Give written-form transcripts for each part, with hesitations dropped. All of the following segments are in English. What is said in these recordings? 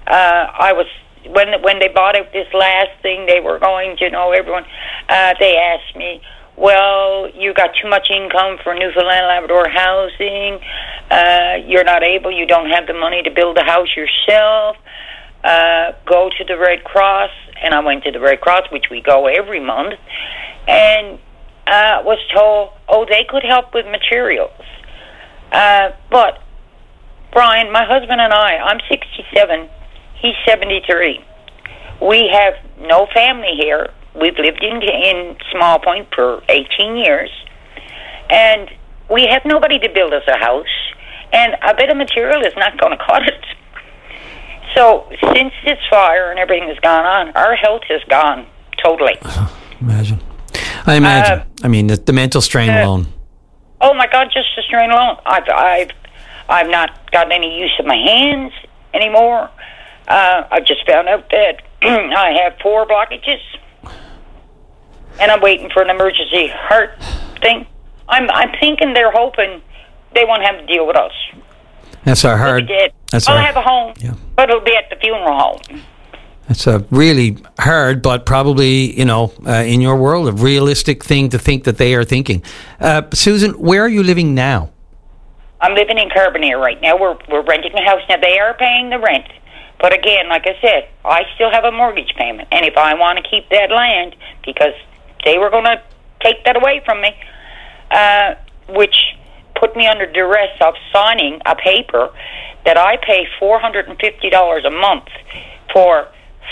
I was when they bought out this last thing, they were going to everyone. They asked me, well, you got too much income for Newfoundland Labrador housing. You're not able. You don't have the money to build a house yourself. Go to the Red Cross. And I went to the Red Cross, which we go every month, and was told, they could help with materials. But, Brian, my husband and I'm 67, he's 73. We have no family here. We've lived in Small Point for 18 years, and we have nobody to build us a house, and a bit of material is not going to cut it. So, since this fire and everything has gone on, our health has gone totally. Imagine. I imagine. I mean, the mental strain alone. Oh my God, just the strain alone. I've not got any use of my hands anymore. I just found out that I have 4 blockages, and I'm waiting for an emergency heart thing. I'm thinking they're hoping they won't have to deal with us. That's our hard. I'll have a home, but it'll be at the funeral home. That's a really hard, but probably, in your world, a realistic thing to think that they are thinking. Susan, where are you living now? I'm living in Carbonear right now. We're renting a house. Now, they are paying the rent. But again, like I said, I still have a mortgage payment. And if I want to keep that land, because they were going to take that away from me, which put me under duress of signing a paper that I pay $450 a month for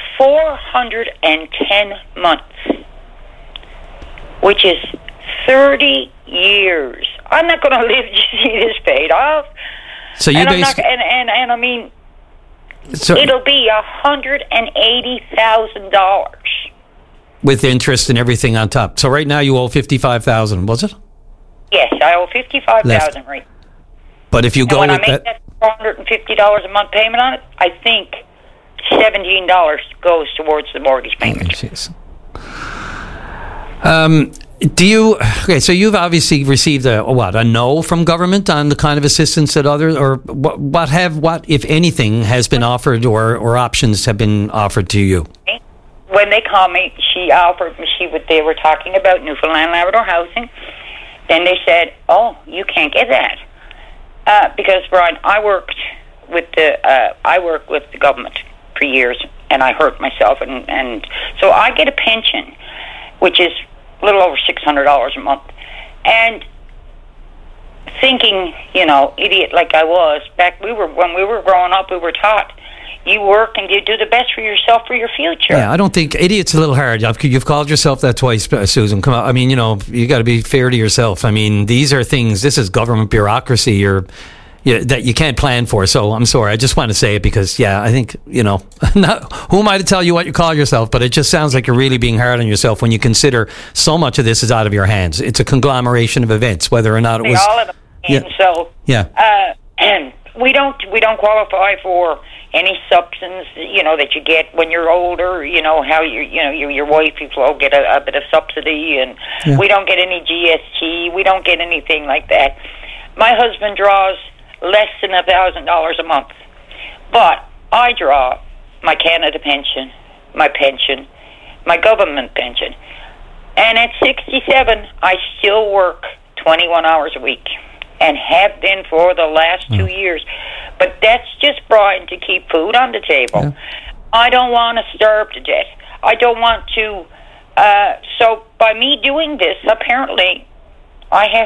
410 months, which is 30 years. I'm not going to live to see this paid off. So you basically... And I mean, it'll be $180,000. With interest and everything on top. So right now you owe $55,000, was it? Yes, I owe $55,000 right. But if you go with that... When I make that $450 a month payment on it, I think $17 goes towards the mortgage payment. Do you... Okay, so you've obviously received a no from government on the kind of assistance that others... Or what, if anything, has been offered or options have been offered to you? When they called me, they were talking about Newfoundland Labrador housing. Then they said, you can't get that. Because, Brian, I worked with the government for years, and I hurt myself, and so I get a pension, which is a little over $600 a month. And thinking, idiot like I was, when we were growing up, we were taught, you work and you do the best for yourself for your future. Yeah, I don't think idiot's a little hard. You've called yourself that twice, Susan. Come on. I mean, you got to be fair to yourself. I mean, these are things. This is government bureaucracy that you can't plan for. So I'm sorry. I just want to say it because, I think not, who am I to tell you what you call yourself? But it just sounds like you're really being hard on yourself when you consider so much of this is out of your hands. It's a conglomeration of events, whether or not it was. All of them. And so. Yeah. And we don't qualify for any substance, that you get when you're older, how your wife, will get a bit of subsidy, and we don't get any GST, we don't get anything like that. My husband draws less than $1,000 a month, but I draw my Canada pension, my government pension, and at 67, I still work 21 hours a week. And have been for the last 2 years. But that's just, Brian, to keep food on the table. Yeah. I don't want to starve to death. I don't want to... so by me doing this, apparently, I have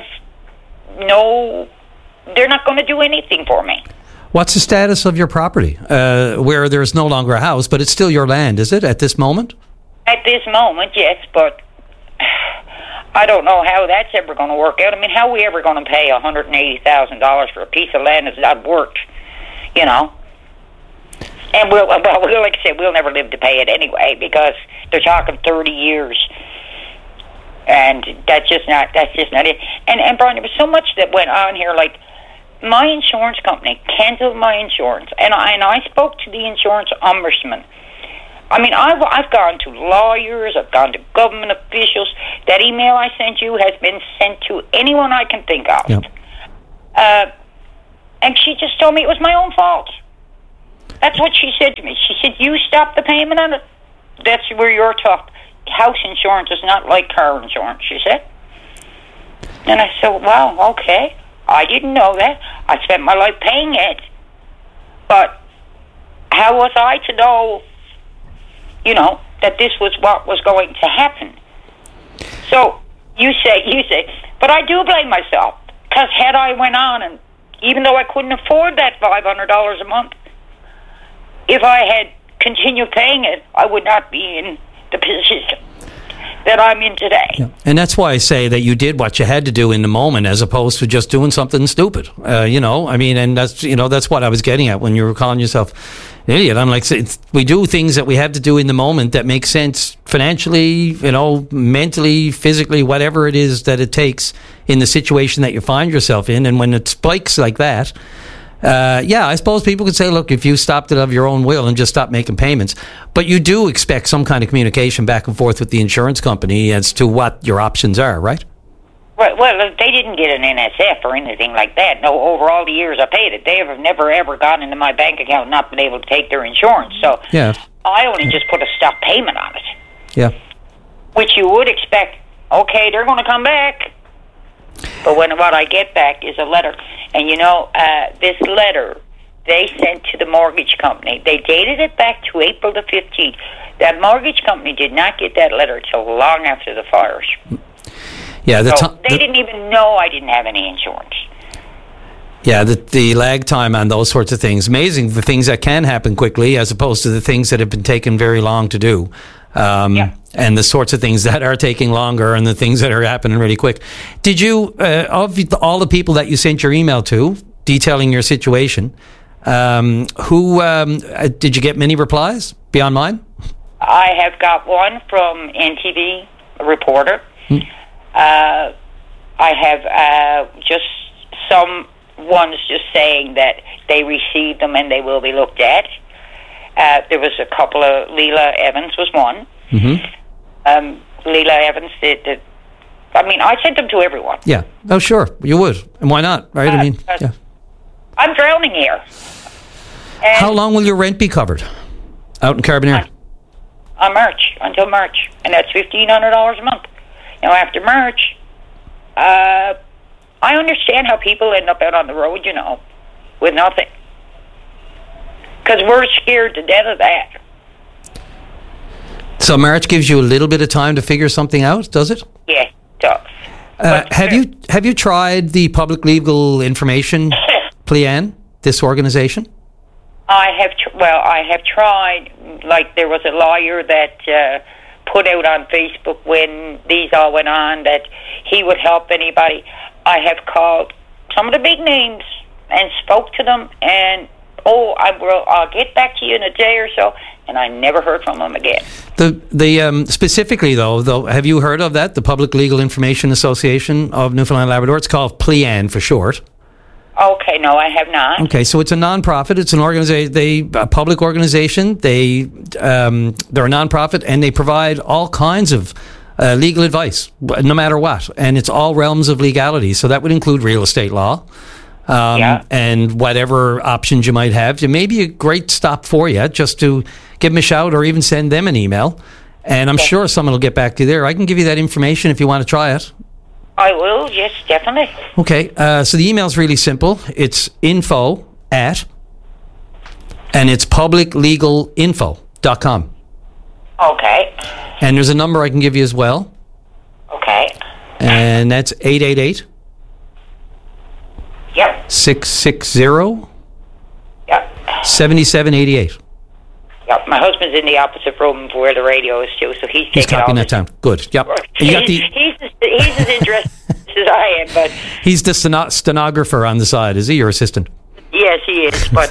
they're not going to do anything for me. What's the status of your property? Where there's no longer a house, but it's still your land, is it, at this moment? At this moment, yes, but... I don't know how that's ever going to work out. I mean, how are we ever going to pay $180,000 for a piece of land that's not worked, And like I said, we'll never live to pay it anyway because they're talking 30 years, and that's just not it. And Brian, there was so much that went on here. Like my insurance company canceled my insurance, and I spoke to the insurance ombudsman. I mean, I've gone to lawyers, I've gone to government officials. That email I sent you has been sent to anyone I can think of. Yep. And she just told me it was my own fault. That's what she said to me. She said, you stop the payment on it. That's where you're tough. House insurance is not like car insurance, she said. And I said, wow, okay. I didn't know that. I spent my life paying it. But how was I to know, that this was what was going to happen? So you say, but I do blame myself. Because had I went on, and even though I couldn't afford that $500 a month, if I had continued paying it, I would not be in the position that I'm in today. Yeah. And that's why I say that you did what you had to do in the moment, as opposed to just doing something stupid. And that's what I was getting at when you were calling yourself an idiot. I'm like, we do things that we have to do in the moment that make sense financially, mentally, physically, whatever it is that it takes in the situation that you find yourself in. And when it spikes like that, I suppose people could say, look, if you stopped it of your own will and just stopped making payments, but you do expect some kind of communication back and forth with the insurance company as to what your options are, right? Right. Well, they didn't get an NSF or anything like that. No, over all the years I paid it, they have never, ever gone into my bank account and not been able to take their insurance. So yeah. I only just put a stop payment on it. Yeah. Which you would expect, okay, they're going to come back. But what I get back is a letter. And this letter they sent to the mortgage company, they dated it back to April the 15th. That mortgage company did not get that letter until long after the fires. Yeah, they didn't even know I didn't have any insurance. Yeah, the lag time on those sorts of things. Amazing, the things that can happen quickly as opposed to the things that have been taken very long to do. And the sorts of things that are taking longer and the things that are happening really quick. Did you, of all the people that you sent your email to detailing your situation, did you get many replies beyond mine? I have got one from NTV, a reporter. I have just some ones just saying that they received them and they will be looked at. There was a couple of, Leila Evans was one. Mm-hmm. Leila Evans did. I sent them to everyone. Yeah. Oh, sure. You would. And why not? Right? Yeah. I'm drowning here. And how long will your rent be covered out in Carbonear? Until March. And that's $1,500 a month. Now, after March, I understand how people end up out on the road, with nothing. Because we're scared to death of that. So March gives you a little bit of time to figure something out, does it? Yeah, it does. Have you tried the Public Legal Information PLEAN, this organization? I have tried. Like, there was a lawyer that put out on Facebook when these all went on that he would help anybody. I have called some of the big names and spoke to them, and I'll get back to you in a day or so, and I never heard from them again. Specifically though, have you heard of that? The Public Legal Information Association of Newfoundland and Labrador. It's called PLEAN for short. Okay, no, I have not. Okay, so it's a non-profit. It's an organization. A public organization. They're a non-profit, and they provide all kinds of legal advice, no matter what, and it's all realms of legality. So that would include real estate law. And whatever options you might have. It may be a great stop for you just to give them a shout or even send them an email. And I'm sure someone will get back to you there. I can give you that information if you want to try it. I will, yes, definitely. Okay, so the email's really simple. It's info@, and it's publiclegalinfo.com. Okay. And there's a number I can give you as well. Okay. And that's 888. Yep. 660. Yep. 7788. Yep. My husband's in the opposite room where the radio is too, so he's copying that down. Good. Yep. He's as interested as I am, but he's the stenographer on the side. Is he your assistant? Yes, he is. But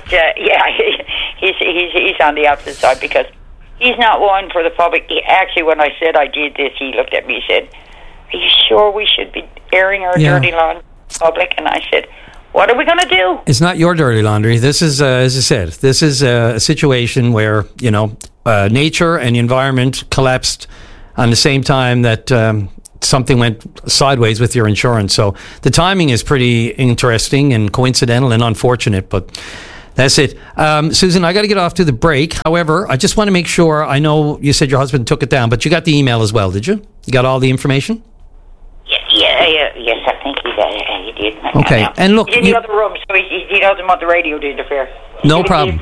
he's on the opposite side because he's not one for the public. Actually, when I said I did this, he looked at me and said, "Are you sure we should be airing our dirty laundry in public?" And I said, "What are we going to do?" It's not your dirty laundry. This is, as I said, this is a situation where, nature and the environment collapsed on the same time that something went sideways with your insurance. So the timing is pretty interesting and coincidental and unfortunate, but That's it. Susan, I got to get off to the break. However, I just want to make sure, I know you said your husband took it down, but you got the email as well, did you? You got all the information? Yes, I think he did. Okay, and look... He's in the other room, so he doesn't want the radio to interfere. No problem.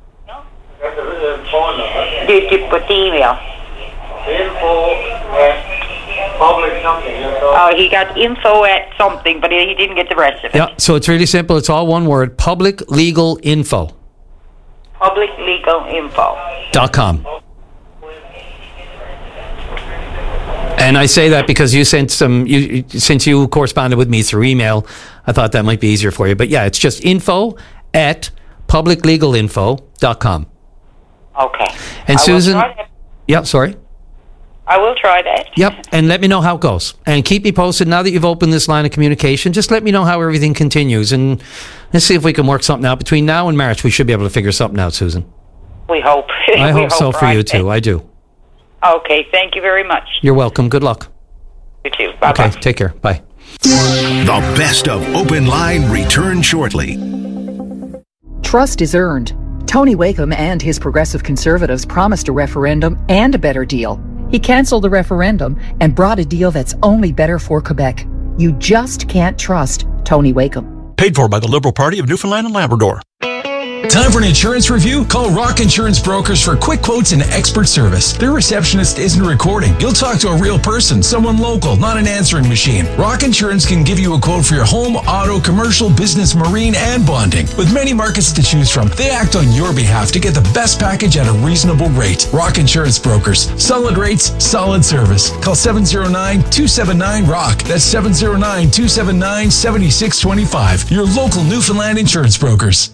But the email. Info at public something. Oh, he got info at something, but he didn't get the rest of it. Yeah, so it's really simple. It's all one word. Public Legal Info. PublicLegalInfo.com. And I say that because you sent since you corresponded with me through email, I thought that might be easier for you. But yeah, it's just info at publiclegalinfo.com. Okay. And Susan, yeah, sorry. I will try that. Yep, and let me know how it goes. And keep me posted now that you've opened this line of communication. Just let me know how everything continues. And let's see if we can work something out. Between now and March, we should be able to figure something out, Susan. We hope. I hope so for you, too. I do. Okay, thank you very much. You're welcome. Good luck. You too. Bye-bye. Okay, take care. Bye. The best of Open Line return shortly. Trust is earned. Tony Wakeham and his progressive conservatives promised a referendum and a better deal. He cancelled the referendum and brought a deal that's only better for Quebec. You just can't trust Tony Wakeham. Paid for by the Liberal Party of Newfoundland and Labrador. Time for an insurance review? Call Rock Insurance Brokers for quick quotes and expert service. Their receptionist isn't recording. You'll talk to a real person, someone local, not an answering machine. Rock Insurance can give you a quote for your home, auto, commercial, business, marine, and bonding. With many markets to choose from, they act on your behalf to get the best package at a reasonable rate. Rock Insurance Brokers. Solid rates, solid service. Call 709-279-ROCK. That's 709-279-7625. Your local Newfoundland insurance brokers.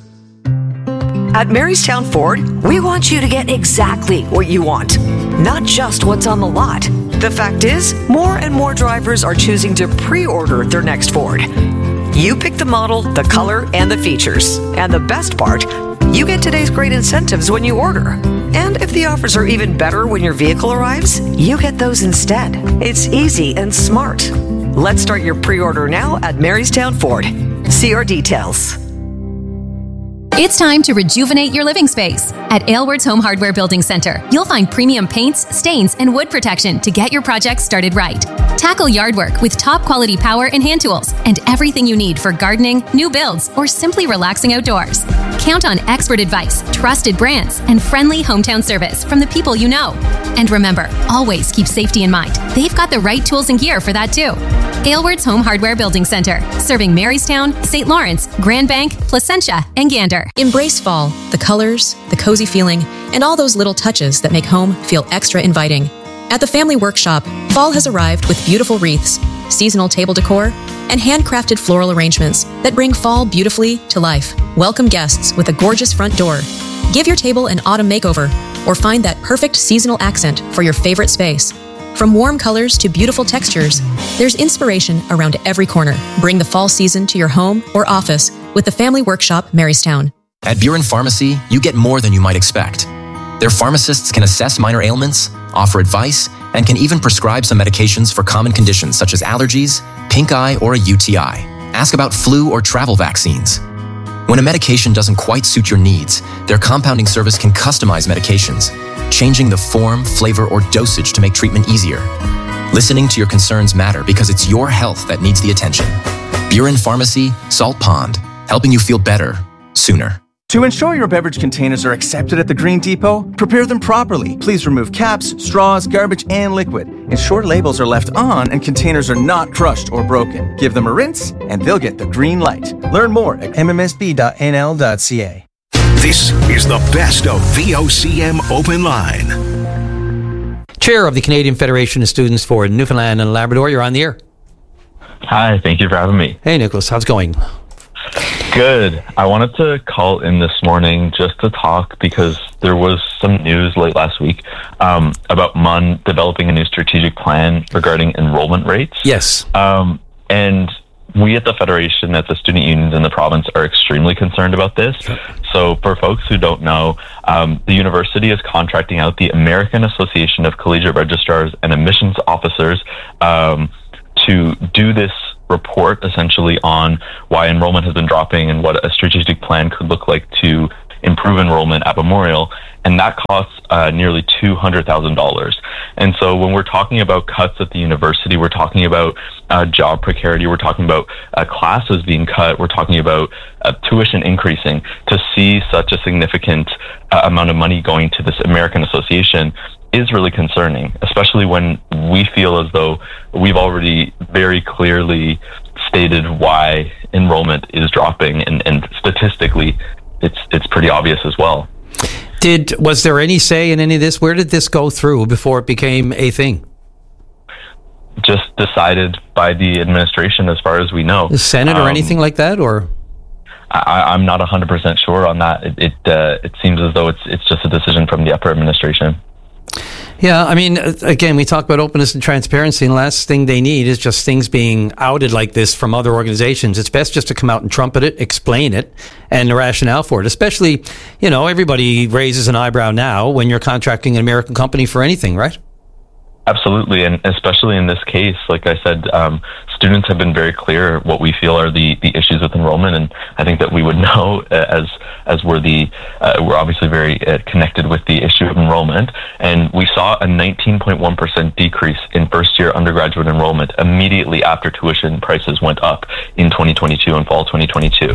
At Marystown Ford, we want you to get exactly what you want, not just what's on the lot. The fact is, more and more drivers are choosing to pre-order their next Ford. You pick the model, the color, and the features. And the best part, you get today's great incentives when you order. And if the offers are even better when your vehicle arrives, you get those instead. It's easy and smart. Let's start your pre-order now at Marystown Ford. See our details. It's time to rejuvenate your living space. At Aylward's Home Hardware Building Center, you'll find premium paints, stains, and wood protection to get your project started right. Tackle yard work with top quality power and hand tools and everything you need for gardening, new builds, or simply relaxing outdoors. Count on expert advice, trusted brands, and friendly hometown service from the people you know. And remember, always keep safety in mind. They've got the right tools and gear for that too. Aylward's Home Hardware Building Center, serving Marystown, St. Lawrence, Grand Bank, Placentia, and Gander. Embrace fall, the colors, the cozy feeling, and all those little touches that make home feel extra inviting. At the Family Workshop, fall has arrived with beautiful wreaths, seasonal table decor, and handcrafted floral arrangements that bring fall beautifully to life. Welcome guests with a gorgeous front door. Give your table an autumn makeover, or find that perfect seasonal accent for your favorite space. From warm colors to beautiful textures, there's inspiration around every corner. Bring the fall season to your home or office with the Family Workshop Marystown. At Buren Pharmacy, you get more than you might expect. Their pharmacists can assess minor ailments, offer advice, and can even prescribe some medications for common conditions such as allergies, pink eye, or a UTI. Ask about flu or travel vaccines. When a medication doesn't quite suit your needs, their compounding service can customize medications, changing the form, flavor, or dosage to make treatment easier. Listening to your concerns matter because it's your health that needs the attention. Buren Pharmacy, Salt Pond, helping you feel better, sooner. To ensure your beverage containers are accepted at the Green Depot, prepare them properly. Please remove caps, straws, garbage, and liquid. Ensure labels are left on and containers are not crushed or broken. Give them a rinse, and they'll get the green light. Learn more at mmsb.nl.ca. This is the best of VOCM Open Line. Chair of the Canadian Federation of Students for Newfoundland and Labrador, you're on the air. Hi, thank you for having me. Hey, Nicholas, how's it going? Good. I wanted to call in this morning just to talk because there was some news late last week about MUN developing a new strategic plan regarding enrollment rates. Yes. And we at the Federation, at the student unions in the province, are extremely concerned about this. So for folks who don't know, the university is contracting out the American Association of Collegiate Registrars and Admissions Officers to do this report essentially on why enrollment has been dropping and what a strategic plan could look like to improve enrollment at Memorial, and that costs nearly $200,000. And so when we're talking about cuts at the university, we're talking about job precarity, we're talking about classes being cut, we're talking about tuition increasing. To see such a significant amount of money going to this American Association is really concerning, especially when we feel as though we've already very clearly stated why enrollment is dropping, and statistically it's pretty obvious as well. Was there any say in any of this? Where did this go through before it became a thing? Just decided by the administration, as far as we know. The Senate or anything like that, or? I'm not 100% sure on that. It seems as though it's just a decision from the upper administration. Yeah, I mean, again, we talk about openness and transparency, and the last thing they need is just things being outed like this from other organizations. It's best just to come out and trumpet it, explain it, and the rationale for it. Especially, everybody raises an eyebrow now when you're contracting an American company for anything, right? Absolutely, and especially in this case, like I said, students have been very clear what we feel are the issues with enrollment, and I think that we would know as we're obviously very connected with the issue of enrollment, and we saw a 19.1% decrease in first-year undergraduate enrollment immediately after tuition prices went up in 2022 and fall 2022.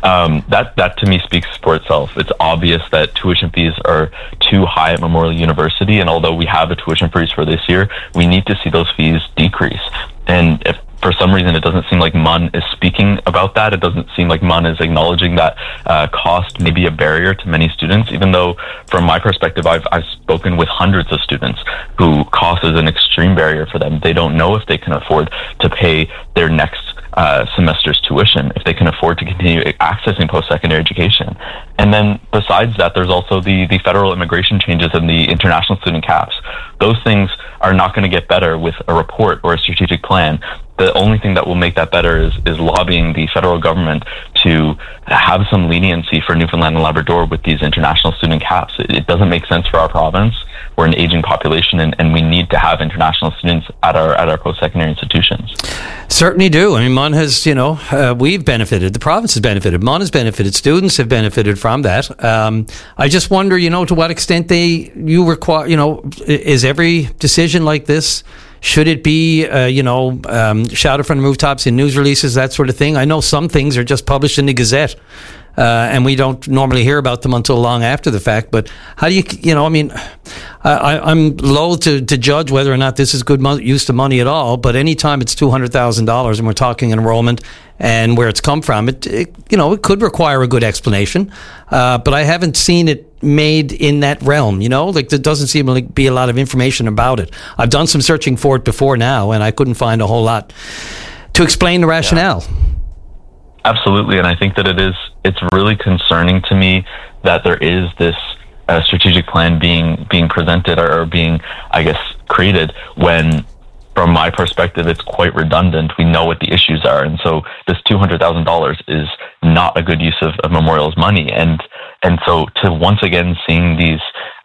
That to me speaks for itself. It's obvious that tuition fees are too high at Memorial University, and although we have a tuition freeze for this year, we need to see those fees decrease. And if for some reason it doesn't seem like MUN is speaking about that, it doesn't seem like MUN is acknowledging that cost may be a barrier to many students, even though from my perspective, I've spoken with hundreds of students who cost is an extreme barrier for them. They don't know if they can afford to pay their next semester's tuition, if they can afford to continue accessing post-secondary education. And then besides that, there's also the federal immigration changes and the international student caps. Those things are not going to get better with a report or a strategic plan. The only thing that will make that better is lobbying the federal government to have some leniency for Newfoundland and Labrador with these international student caps. It doesn't make sense for our province. We're an aging population, and we need to have international students at our post-secondary institutions. Certainly do. I mean, MUN has, we've benefited. The province has benefited. MUN has benefited. Students have benefited from that. I just wonder, to what extent you require, is every decision like this, should it be, shouted from the rooftops in news releases, that sort of thing? I know some things are just published in the Gazette, and we don't normally hear about them until long after the fact. But how do I'm loath to judge whether or not this is good use of money at all. But anytime it's $200,000 and we're talking enrollment and where it's come from, it could require a good explanation. But I haven't seen it made in that realm, there doesn't seem to be a lot of information about it. I've done some searching for it before now, and I couldn't find a whole lot to explain the rationale. Yeah. Absolutely, and I think that it's really concerning to me that there is this strategic plan being presented or being, I guess, created when, from my perspective, it's quite redundant. We know what the issues are, and so this $200,000 is not a good use of Memorial's money. And so to once again seeing these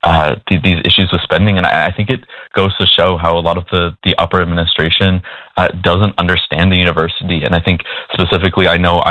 issues with spending, and I think it goes to show how a lot of the upper administration doesn't understand the university. And I think specifically, I know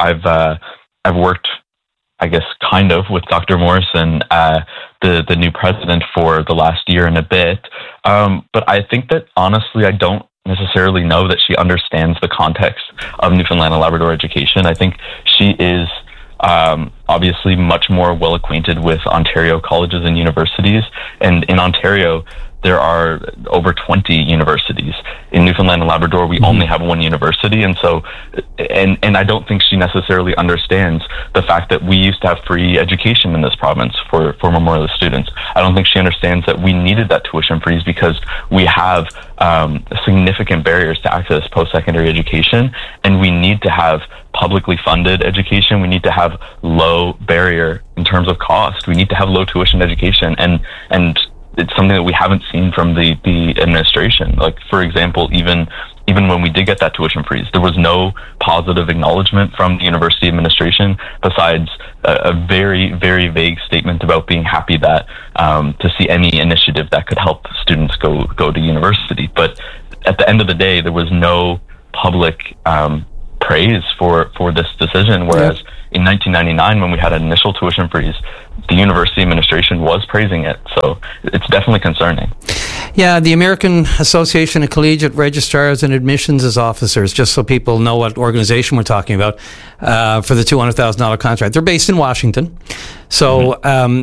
I've worked, I guess, kind of with Dr. Morrison, the new president, for the last year and a bit. But I think that honestly, I don't necessarily know that she understands the context of Newfoundland and Labrador education. I think she is obviously much more well acquainted with Ontario colleges and universities. And in Ontario, there are over 20 universities. In Newfoundland and Labrador, we only have one university. And so, and I don't think she necessarily understands the fact that we used to have free education in this province for Memorial students. I don't think she understands that we needed that tuition freeze because we have significant barriers to access post-secondary education, and we need to have publicly funded education. We need to have low barrier in terms of cost. We need to have low tuition education, and it's something that we haven't seen from the administration. Like, for example, even when we did get that tuition freeze, there was no positive acknowledgement from the university administration besides a very, very vague statement about being happy that to see any initiative that could help students go to university. But at the end of the day, there was no public praise for this decision, whereas in 1999, when we had an initial tuition freeze, the university administration was praising it. So it's definitely concerning. Yeah, the American Association of Collegiate Registrars and Admissions Officers, just so people know what organization we're talking about, for the $200,000 contract. They're based in Washington. So,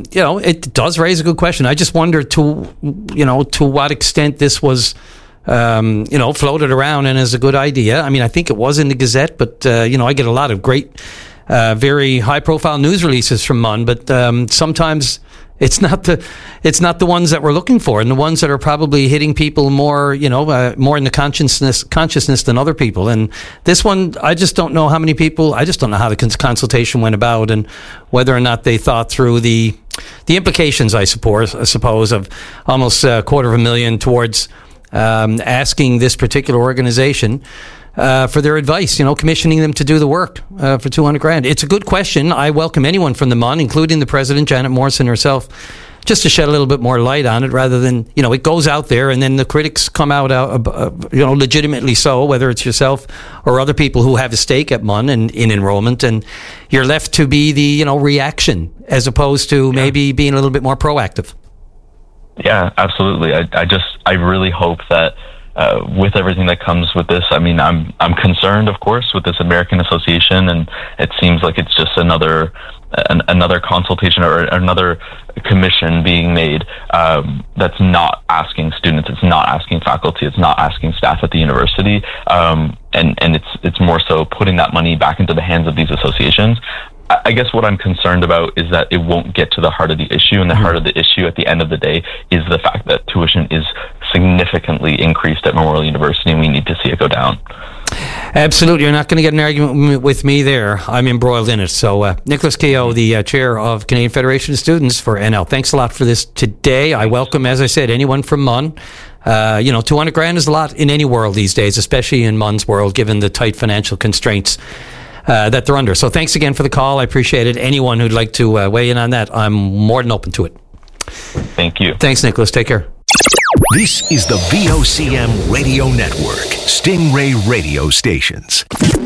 it does raise a good question. I just wonder to what extent this was floated around and is a good idea. I mean, I think it was in the Gazette, but, I get a lot of great, very high-profile news releases from MUN, but sometimes it's not the ones that we're looking for, and the ones that are probably hitting people more, more in the consciousness than other people. And this one, I just don't know how many people. I just don't know how the consultation went about, and whether or not they thought through the implications. I suppose of almost $250,000 towards asking this particular organization for their advice, commissioning them to do the work for $200,000. It's a good question. I welcome anyone from the MUN, including the president, Janet Morrison herself, just to shed a little bit more light on it, rather than, it goes out there and then the critics come out, legitimately so, whether it's yourself or other people who have a stake at MUN and in enrollment, and you're left to be the, reaction as opposed to maybe being a little bit more proactive. Yeah, absolutely. I really hope that with everything that comes with this, I mean, I'm concerned, of course, with this American Association, and it seems like it's just another consultation or another commission being made that's not asking students, it's not asking faculty, it's not asking staff at the university, and it's more so putting that money back into the hands of these associations. I guess what I'm concerned about is that it won't get to the heart of the issue, and the heart of the issue at the end of the day is the fact that tuition is significantly increased at Memorial University, and we need to see it go down. Absolutely. You're not going to get an argument with me there. I'm embroiled in it. So, Nicholas Kehoe, the chair of Canadian Federation of Students for NL, thanks a lot for this today. I welcome, as I said, anyone from MUN. $200,000 is a lot in any world these days, especially in MUN's world, given the tight financial constraints that they're under. So thanks again for the call. I appreciate it. Anyone who'd like to weigh in on that, I'm more than open to it. Thank you. Thanks, Nicholas. Take care. This is the VOCM Radio Network, Stingray radio stations.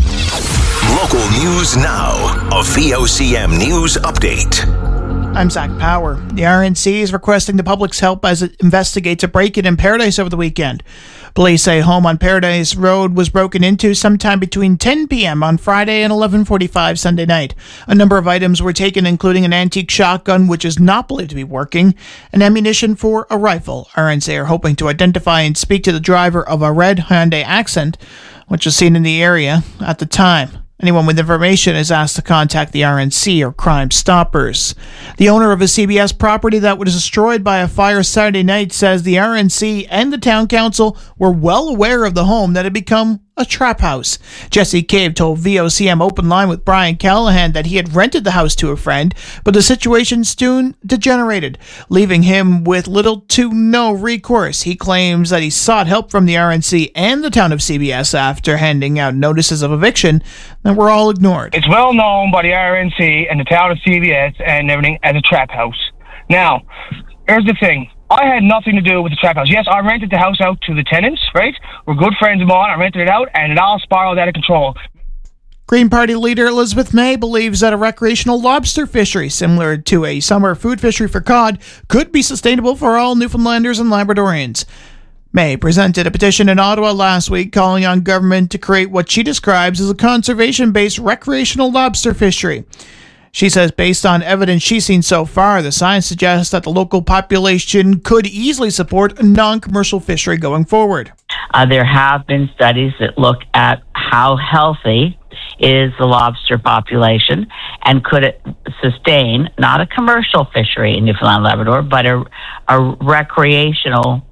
Local news now, a VOCM news update. I'm Zach Power. The RNC is requesting the public's help as it investigates a break-in in Paradise over the weekend. Police say a home on Paradise Road was broken into sometime between 10 p.m. on Friday and 11:45 Sunday night. A number of items were taken, including an antique shotgun, which is not believed to be working, and ammunition for a rifle. RNC are hoping to identify and speak to the driver of a red Hyundai Accent, which was seen in the area at the time. Anyone with information is asked to contact the RNC or Crime Stoppers. The owner of a CBS property that was destroyed by a fire Saturday night says the RNC and the town council were well aware of the home that had become a trap house. Jesse Cave told VOCM Open Line with Brian Callahan that he had rented the house to a friend, but the situation soon degenerated, leaving him with little to no recourse. He claims that he sought help from the RNC and the town of CBS after handing out notices of eviction that were all ignored. It's well known by the RNC and the town of CBS and everything as a trap house. Now, here's the thing. I had nothing to do with the trap house. Yes, I rented the house out to the tenants, right? We're good friends of mine. I rented it out, and it all spiraled out of control. Green Party leader Elizabeth May believes that a recreational lobster fishery, similar to a summer food fishery for cod, could be sustainable for all Newfoundlanders and Labradorians. May presented a petition in Ottawa last week calling on government to create what she describes as a conservation-based recreational lobster fishery. She says based on evidence she's seen so far, the science suggests that the local population could easily support a non-commercial fishery going forward. There have been studies that look at how healthy is the lobster population and could it sustain not a commercial fishery in Newfoundland and Labrador, but a recreational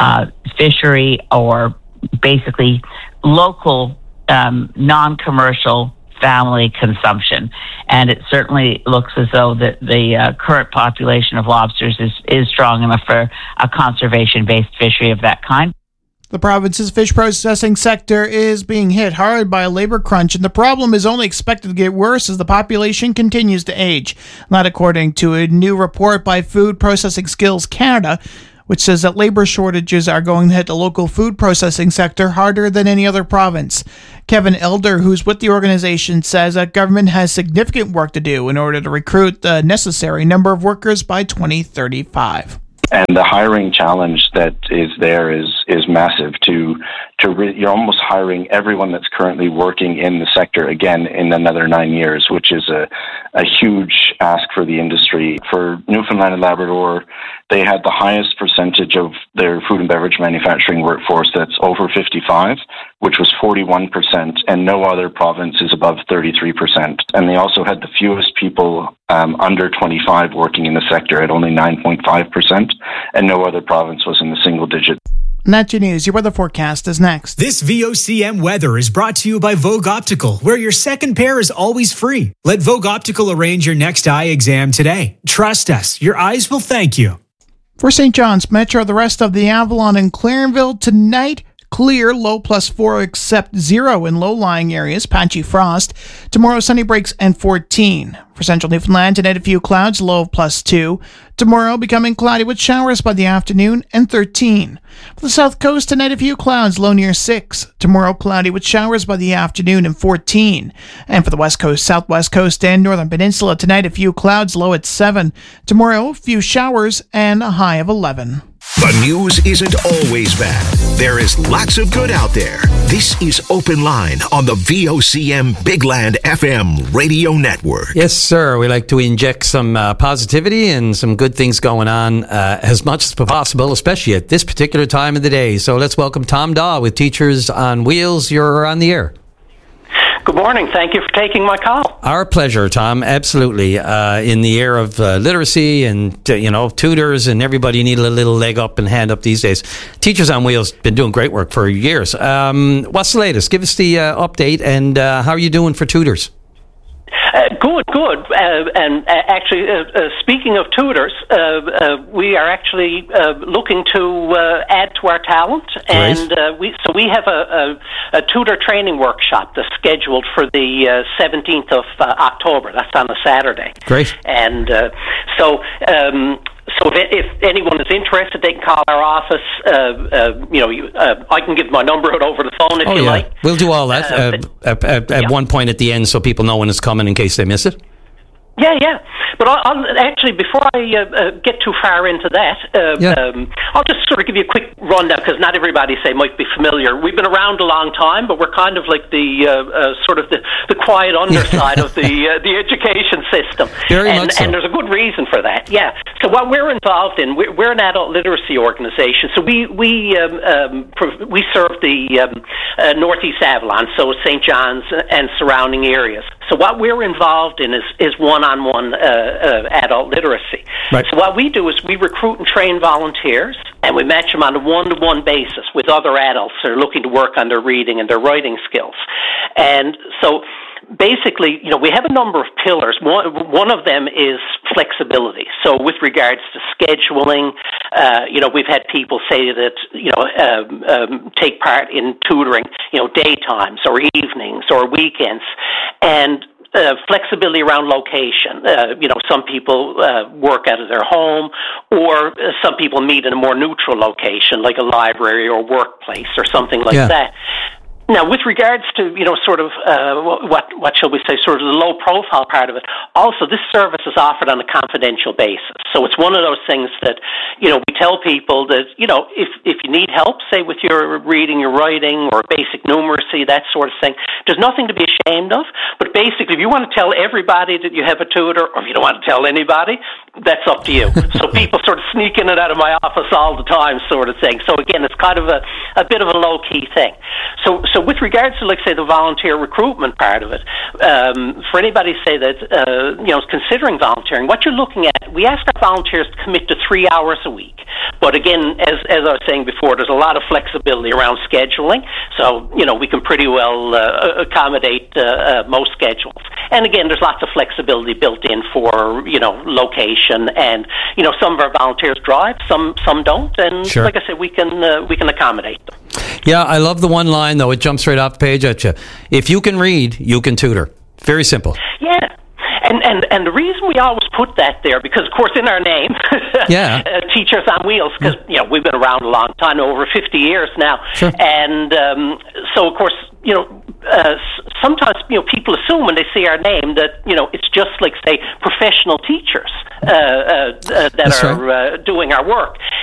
fishery or basically local non-commercial family consumption. And it certainly looks as though the current population of lobsters is strong enough for a conservation-based fishery of that kind. The province's fish processing sector is being hit hard by a labor crunch, and the problem is only expected to get worse as the population continues to age. That according to a new report by Food Processing Skills Canada, which says that labor shortages are going to hit the local food processing sector harder than any other province. Kevin Elder, who's with the organization, says that government has significant work to do in order to recruit the necessary number of workers by 2035. And the hiring challenge that is there is massive. You're almost hiring everyone that's currently working in the sector again in another 9 years, which is a huge ask for the industry. For Newfoundland and Labrador, they had the highest percentage of their food and beverage manufacturing workforce that's over 55, which was 41%, and no other province is above 33%. And they also had the fewest people under 25 working in the sector at only 9.5%, and no other province was in the single digit. And that's your news. Your weather forecast is next. This VOCM weather is brought to you by Vogue Optical, where your second pair is always free. Let Vogue Optical arrange your next eye exam today. Trust us, your eyes will thank you. For St. John's Metro, the rest of the Avalon and Clarenville tonight, clear, low +4 except 0 in low-lying areas, patchy frost. Tomorrow, sunny breaks and 14. For central Newfoundland, tonight a few clouds, low of +2. Tomorrow, becoming cloudy with showers by the afternoon and 13. For the south coast, tonight a few clouds, low near 6. Tomorrow, cloudy with showers by the afternoon and 14. And for the west coast, southwest coast, and northern peninsula, tonight a few clouds, low at 7. Tomorrow, a few showers and a high of 11. The news isn't always bad. There is lots of good out there. This is Open Line on the VOCM Bigland FM radio network. Yes, sir. We like to inject some positivity and some good things going on as much as possible, especially at this particular time of the day. So let's welcome Tom Daw with Teachers on Wheels. You're on the air. Good morning. Thank you for taking my call. Our pleasure, Tom. Absolutely. In the era of literacy and, tutors and everybody need a little leg up and hand up these days. Teachers on Wheels been doing great work for years. What's the latest? Give us the update, and how are you doing for tutors? Good. And actually, speaking of tutors, we are actually looking to add to our talent, and we have a tutor training workshop that's scheduled for the 17th of October. That's on a Saturday. Great. And so if anyone is interested, they can call our office. I can give my number over the phone if you like. We'll do all that at one point at the end so people know when it's coming in case they miss it. Yeah. But I'll actually, before I get too far into that, I'll just sort of give you a quick rundown, because not everybody might be familiar. We've been around a long time, but we're kind of like the sort of the quiet underside of the education system. Very much so. And there's a good reason for that. Yeah. So what we're involved in, we're an adult literacy organization. So we serve the Northeast Avalon, so St. John's and surrounding areas. So what we're involved in is one-on-one adult literacy. Right. So what we do is we recruit and train volunteers, and we match them on a one-to-one basis with other adults that are looking to work on their reading and their writing skills. And so basically, we have a number of pillars. One of them is flexibility. So with regards to scheduling, we've had people say that, take part in tutoring, daytimes or evenings or weekends. And flexibility around location. Some people work out of their home, or some people meet in a more neutral location, like a library or workplace or something like that. Now, with regards to, sort of, what shall we say, sort of the low-profile part of it, also this service is offered on a confidential basis. So it's one of those things that, we tell people that, if you need help, say with your reading, your writing, or basic numeracy, that sort of thing, there's nothing to be ashamed of. But basically, if you want to tell everybody that you have a tutor, or if you don't want to tell anybody, that's up to you. So people sort of sneak in and out of my office all the time, sort of thing. So again, it's kind of a bit of a low-key thing. So with regards to, like, say, the volunteer recruitment part of it, for anybody, say, that, is considering volunteering, what you're looking at, we ask our volunteers to commit to 3 hours a week. But again, as I was saying before, there's a lot of flexibility around scheduling. So, we can pretty well accommodate most schedules. And again, there's lots of flexibility built in for, location. And, some of our volunteers drive, some don't. And sure. Like I said, we can accommodate them. Yeah, I love the one line, though. It jumps right off the page at you. If you can read, you can tutor. Very simple. Yeah. And the reason we always put that there, because of course in our name, Teachers on Wheels, because we've been around a long time, over 50 years now, and so of course sometimes people assume when they see our name that it's just like, say, professional teachers that are doing our work,